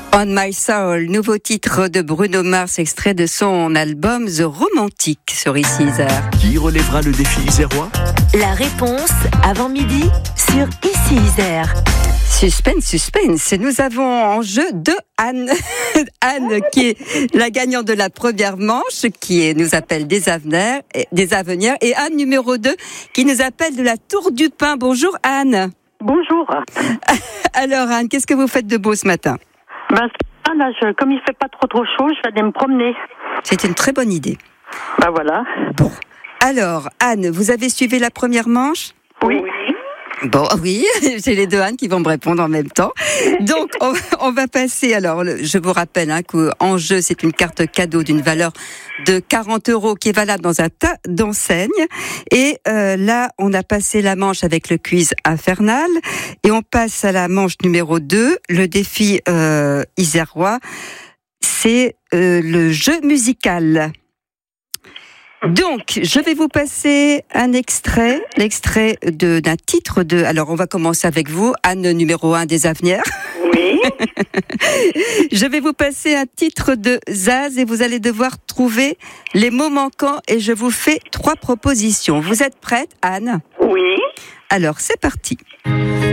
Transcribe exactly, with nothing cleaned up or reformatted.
On My Soul, nouveau titre de Bruno Mars, extrait de son album The Romantic sur Ici Isère. Qui relèvera le défi isérois ? La réponse avant midi sur Ici Isère. Suspense, suspense. Nous avons en jeu deux Anne. Anne qui est la gagnante de la première manche, qui est, nous appelle des avenirs, des avenirs, et Anne numéro deux qui nous appelle de la Tour du Pin. Bonjour Anne. Bonjour. Alors Anne, qu'est-ce que vous faites de beau ce matin ? Ben, là, je, comme il fait pas trop trop chaud, je vais aller me promener. C'est une très bonne idée. Ben voilà. Bon. Alors Anne, vous avez suivi la première manche ? Oui. Bon, oui, j'ai les deux Anne qui vont me répondre en même temps. Donc, on, on va passer. Alors, je vous rappelle hein, qu'en jeu, c'est une carte cadeau d'une valeur de quarante euros qui est valable dans un tas d'enseignes. Et euh, là, on a passé la manche avec le quiz infernal. Et on passe à la manche numéro deux, le défi euh, isérois. C'est euh, le jeu musical. Donc, je vais vous passer un extrait, l'extrait de, d'un titre de... Alors, on va commencer avec vous, Anne numéro un des Avenirs. Oui. Je vais vous passer un titre de Zaz et vous allez devoir trouver les mots manquants et je vous fais trois propositions. Vous êtes prête, Anne ? Oui. Alors, c'est parti.